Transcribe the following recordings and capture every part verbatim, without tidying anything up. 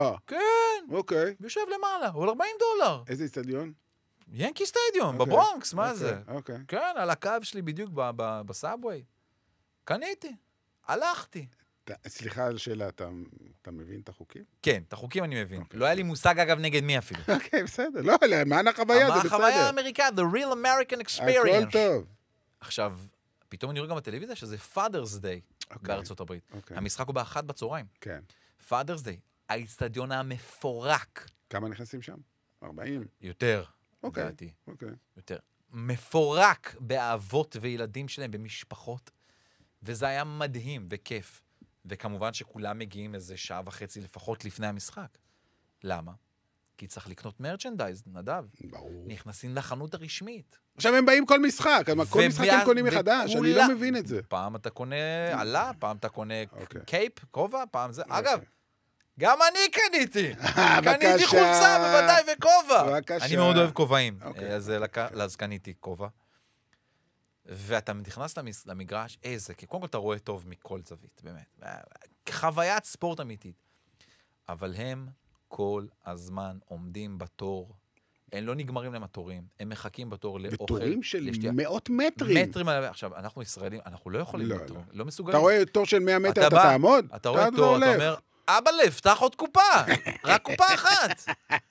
אה. כן. אוקיי. יושב למעלה, הוא על ארבעים דולר. איזה אצטדיון? ינקי סטדיום, אוקיי. בברונקס, מה אוקיי, זה? אוקיי. כן, על הקו שלי בדיוק ב- ב- בסאבווי. קניתי, הלכתי. ת- סליחה על שאלה, אתה אתה מבין את החוקים? כן, את החוקים אני מבין. אוקיי. לא היה לי מושג, אגב, נגד מי אפילו. אוקיי, בסדר. לא, למען החוויה, זה מה בסדר. החוויה האמריקאית? The real American experience. הכל טוב. עכשיו, פתאום אני רואה גם בטלוויזיה שזה Father's Day בארצות הברית. אוקיי. המשחק הוא באחת בצהריים. כן. Father's Day, האצטדיון המפורק. כמה נכנסים שם? ארבעים. יותר, אוקיי. לדעתי. אוקיי. יותר. מפורק באבות וילדים שלהם, במשפחות. וזה היה מדהים וכיף. וכמובן שכולם מגיעים איזה שעה וחצי לפחות לפני המשחק. למה? כי צריך לקנות מרצ'נדייז, נדב. ברור. נכנסים לחנות הרשמית. עכשיו הם באים כל משחק, אבל כל משחק הם קונים מחדש, אני לא מבין את זה. פעם אתה קונה עלה, פעם אתה קונה אוקיי. קייפ, כובע, פעם זה. אגב, גם אני קניתי. קניתי בבקשה. חולצה, בוודאי, וכובע. בבקשה. אני מאוד אוהב כובעים. אוקיי. אז לק- אז קניתי כובע. ואתה נכנס למס- למגרש, איזה, כי קודם כל אתה רואה טוב מכל זווית, באמת. חוויית ספורט אמיתית. אבל הם כל הזמן עומדים בתור. הם לא נגמרים להם התורים, הם מחכים בתור לאוכל. בתורים של לשתייה. מאות מטרים. מטרים על... עכשיו, אנחנו ישראלים, אנחנו לא יכולים לא, בתור, לא. לא מסוגלים. אתה רואה תור של מאה מטר, אתה אתה בא, תעמוד? אתה רואה לא תור, אתה הולך. אומר, אבא לב, פתח עוד קופה, רק קופה אחת.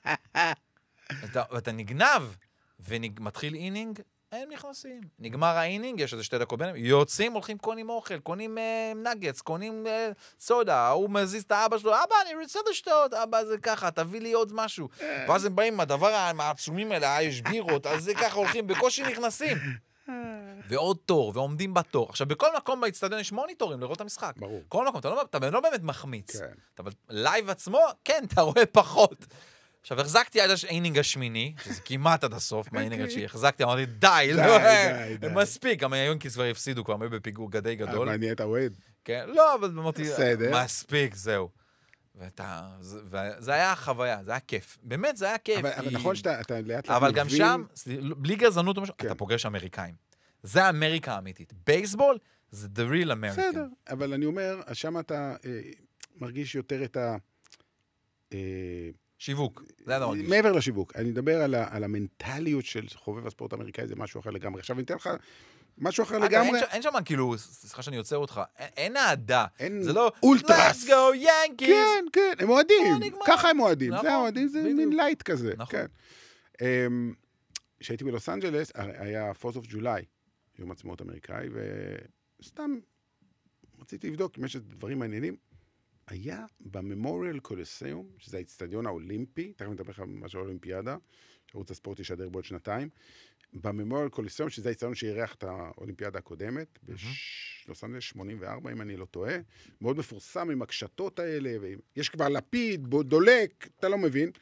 אתה- ואתה נגנב, ומתחיל אינינג, הם נכנסים. נגמר האינינג, יש איזה שתי דקות ביניהם, יוצאים, הולכים, קונים אוכל, קונים אה, נגץ, קונים אה, סודה, הוא מזיז את האבא שלו, אבא, אני רוצה לשתות, אבא, זה ככה, תביא לי עוד משהו. ואז הם באים עם הדבר העצומים האלה, אה, יש בירות, אז זה ככה הולכים, בקושי נכנסים. ועוד תור, ועומדים בתור. עכשיו, בכל מקום באצטדיון יש מוניטורים לראות את המשחק. ברור. כל מקום, אתה לא, אתה לא באמת מחמיץ. כן. אבל לייב עצמו, כן, אתה רואה פחות. עכשיו, החזקתי עד האינינג השמיני, שזה כמעט עד הסוף, מהאינינג השני, החזקתי, אמרתי, די, לא, די, די. מספיק, גם היונקיס כבר הפסידו, כבר היו בפיגור גדי גדול. אבל נהיית אוהד. כן, לא, אבל אמרתי, בסדר. מספיק, זהו. ואתה, זה- וזה היה חוויה, זה היה כיף. באמת, זה היה כיף. אבל אבל כי- נכון שאתה אתה לאט לאט אבל גם מבין- שם, בלי גזענות, או משהו, כן. אתה פוגש אמריקאים. זה האמריקה האמיתית. בייסבול זה the real American. בסדר, אבל אני אומר, אז שם אתה אה, מרגיש יותר את ה... אה, שיווק, זה אתה מרגיש. מעבר לשיווק, אני מדבר על, ה, על המנטליות של חובב הספורט האמריקאי, זה משהו אחר לגמרי. עכשיו אני אתן לך משהו אחר אגב, לגמרי. אין שם- אין שם כאילו, סליחה שאני יוצא אותך, אין- אין אהדה. אין זה לא, אולטרס. let's go Yankees. כן, כן, הם אוהדים. לא, נגמר. ככה הם אוהדים. נכון, זה האוהדים, זה בדיוק. מין לייט כזה. נכון. כן. אמ, כשהייתי בלוס אנג'לס, היה פורס אוף ג'ולי, יום עצמאות אמריקאי, וסתם רציתי לבדוק אם יש דברים מעניינים. היה בממוריאל קולוסיום, שזה האצטדיון האולימפי, תכף נדבר לך משהו על האולימפיאדה, שערוץ הספורט ישדר בעוד שנתיים, בממוריאל קולוסיום, שזה האצטדיון שאירח את האולימפיאדה הקודמת, בלוס אנג'לס שמונים וארבע, אם אני לא טועה, מאוד מפורסם עם הקשתות האלה, יש כבר לפיד, דולק, אתה לא מבין.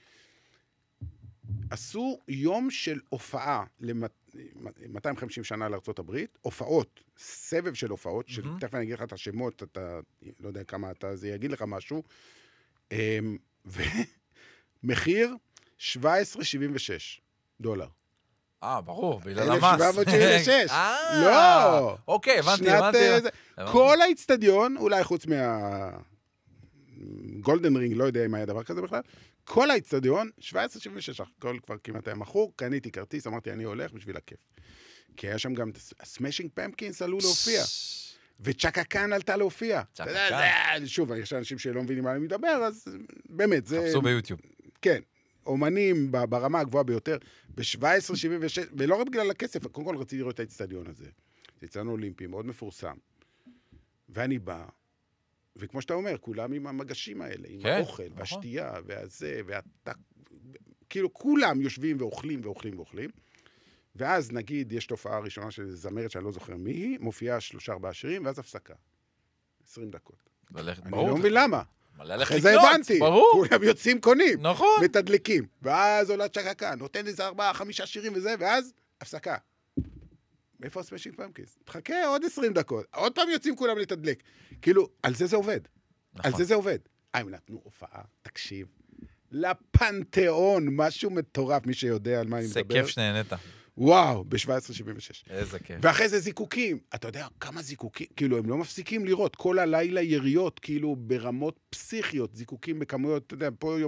עשו יום של הופעה ל-מאתיים וחמישים שנה לארצות הברית, הופעות, סבב של הופעות, של תכף אני אגיד לך את השמות, אתה לא יודע כמה אתה, זה יגיד לך משהו, ומחיר שבע עשרה שבעים ושש דולר. אה, ברור, בגלל המס. אלף שבע מאות שבעים ושש. אה, לא. אוקיי, הבנתי, שנת, הבנתי. אה, זה- כל האצטדיון, אולי חוץ מה... גולדן רינג, לא יודע אם היה דבר כזה בכלל, כל האצטדיון, שבע עשרה שבעים ושש, הכל כבר כמעט היה מכור, קניתי כרטיס, אמרתי, אני הולך בשביל הכיף. כי היה שם גם, הסמאשינג פמפקינס עלו להופיע, וצ'קה קאן עלתה להופיע. צ'קה אתה יודע, קאן. זה- שוב, יש אנשים שלא מבינים מה אני מדבר, אז באמת, זה... חפשו ביוטיוב. כן, אומנים ב- ברמה הגבוהה ביותר, ב-שבע עשרה שבעים ושש, ולא רק בגלל הכסף, קודם כל רציתי לראות את האצטדיון הזה. זה אצטדיון אולימפי, מאוד מפורסם. ואני בא, וכמו שאתה אומר, כולם עם המגשים האלה, עם כן, האוכל, נכון. והשתייה, והזה, והת... כאילו, כולם יושבים ואוכלים ואוכלים ואוכלים. ואז, נגיד, יש תופעה ראשונה של זמרת שאני לא זוכר מי היא, מופיעה שלושה ארבעה שירים, ואז הפסקה. עשרים דקות. ללכת, אני ברור. לא מבין למה. מלא לך אחרי זה לקנות, הבנתי. ברור. כולם יוצאים קונים. נכון. מתדלקים. ואז עולה צ'קה קאן, נותן איזה ארבעה, חמישה שירים וזה, ואז הפסקה. מאיפה הסמאשינג פמפקינס? תחכה עוד עשרים דקות. עוד פעם יוצאים כולם לתדלק. כאילו, על זה זה עובד. נכון. על זה זה עובד. אה, הם נתנו הופעה, תקשיב. לפנתיאון, משהו מטורף, מי שיודע על מה אני זה מדבר. כיף שנהנית. וואו, ב-שבע עשרה שבעים ושש. איזה כיף. ואחרי זה זיקוקים. אתה יודע כמה זיקוקים, כאילו, הם לא מפסיקים לראות. כל הלילה יריות, כאילו, ברמות פסיכיות, זיקוקים בכמויות, אתה יודע, פה יום